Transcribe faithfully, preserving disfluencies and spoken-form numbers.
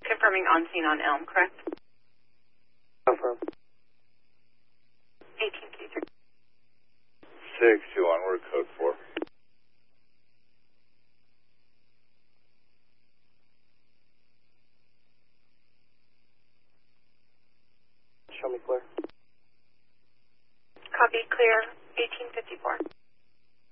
confirming on scene on Elm, correct? Confirm. eighteen fifty-three. six two one, we're code four. Show me clear. Copy, clear, eighteen fifty-four.